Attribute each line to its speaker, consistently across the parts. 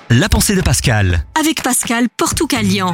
Speaker 1: La pensée de Pascal.
Speaker 2: Avec Pascal Portucalian.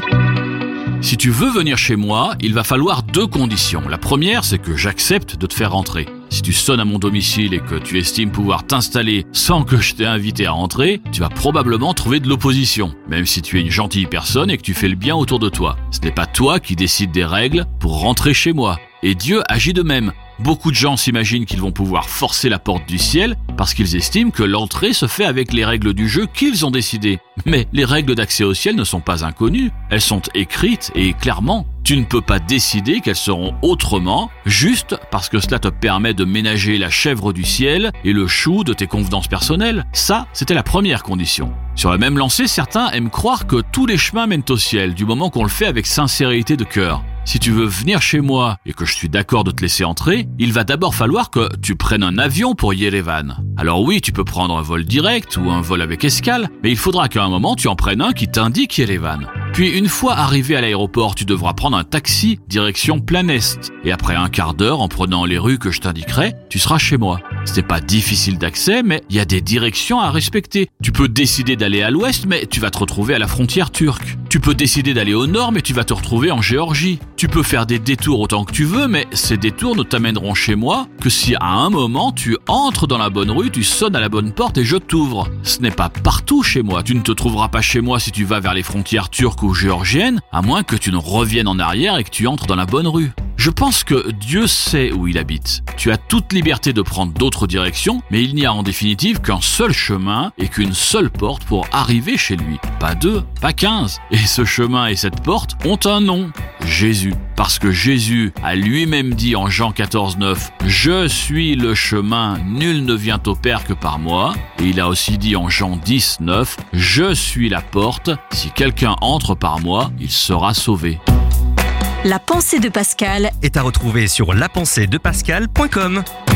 Speaker 3: Si tu veux venir chez moi, il va falloir 2 conditions. La première, c'est que j'accepte de te faire rentrer. Si tu sonnes à mon domicile et que tu estimes pouvoir t'installer sans que je t'ai invité à rentrer, tu vas probablement trouver de l'opposition, même si tu es une gentille personne et que tu fais le bien autour de toi. Ce n'est pas toi qui décides des règles pour rentrer chez moi. Et Dieu agit de même. Beaucoup de gens s'imaginent qu'ils vont pouvoir forcer la porte du ciel parce qu'ils estiment que l'entrée se fait avec les règles du jeu qu'ils ont décidées. Mais les règles d'accès au ciel ne sont pas inconnues, elles sont écrites et clairement. Tu ne peux pas décider qu'elles seront autrement, juste parce que cela te permet de ménager la chèvre du ciel et le chou de tes convenances personnelles. Ça, c'était la première condition. Sur la même lancée, certains aiment croire que tous les chemins mènent au ciel, du moment qu'on le fait avec sincérité de cœur. Si tu veux venir chez moi et que je suis d'accord de te laisser entrer, il va d'abord falloir que tu prennes un avion pour Yerevan. Alors oui, tu peux prendre un vol direct ou un vol avec escale, mais il faudra qu'à un moment tu en prennes un qui t'indique Yerevan. Puis une fois arrivé à l'aéroport, tu devras prendre un taxi direction plein Est. Et après un quart d'heure, en prenant les rues que je t'indiquerai, tu seras chez moi. Ce n'est pas difficile d'accès, mais il y a des directions à respecter. Tu peux décider d'aller à l'ouest, mais tu vas te retrouver à la frontière turque. Tu peux décider d'aller au nord, mais tu vas te retrouver en Géorgie. Tu peux faire des détours autant que tu veux, mais ces détours ne t'amèneront chez moi que si à un moment tu entres dans la bonne rue, tu sonnes à la bonne porte et je t'ouvre. Ce n'est pas partout chez moi. Tu ne te trouveras pas chez moi si tu vas vers les frontières turques ou géorgiennes, à moins que tu ne reviennes en arrière et que tu entres dans la bonne rue. Je pense que Dieu sait où il habite. Tu as toute liberté de prendre d'autres directions, mais il n'y a en définitive qu'un seul chemin et qu'une seule porte pour arriver chez lui. Pas 2, pas 15. Et ce chemin et cette porte ont un nom, Jésus. Parce que Jésus a lui-même dit en Jean 14,9 « Je suis le chemin, nul ne vient au Père que par moi ». Et il a aussi dit en Jean 10,9 « Je suis la porte, si quelqu'un entre par moi, il sera sauvé ».
Speaker 2: La pensée de Pascal
Speaker 1: Est à retrouver sur lapenséedepascal.com.